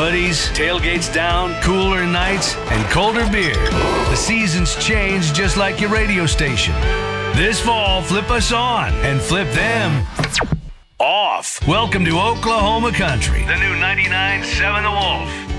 hoodies, tailgates down, cooler nights, and colder beer. The seasons change just like your radio station. This fall, flip us on and flip them off. Welcome to Oklahoma Country. The new 99.7 The Wolf.